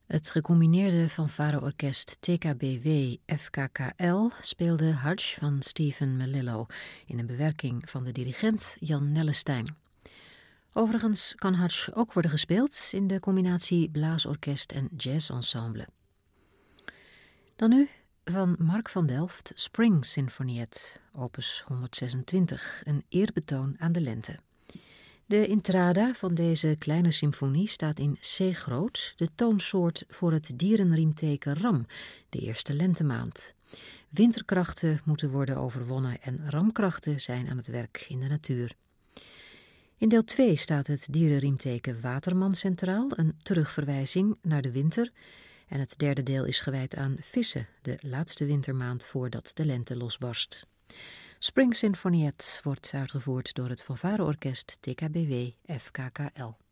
Het gecombineerde fanfareorkest TKBW FKKL speelde Hutch van Stephen Melillo in een bewerking van de dirigent Jan Nellestein. Overigens kan Hutch ook worden gespeeld in de combinatie blaasorkest en jazzensemble. Dan nu van Mark van Delft Spring Sinfoniet, opus 126, een eerbetoon aan de lente. De intrada van deze kleine symfonie staat in C-groot, de toonsoort voor het dierenriemteken Ram, de eerste lentemaand. Winterkrachten moeten worden overwonnen en ramkrachten zijn aan het werk in de natuur. In deel 2 staat het dierenriemteken Waterman centraal, een terugverwijzing naar de winter. En het derde deel is gewijd aan vissen, de laatste wintermaand voordat de lente losbarst. Spring Sinfoniet wordt uitgevoerd door het fanfareorkest TKBW FKKL.